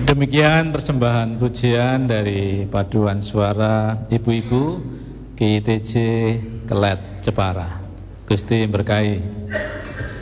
Demikian persembahan pujian dari paduan suara ibu-ibu GITJ Kelet Jepara. Gusti berkahi.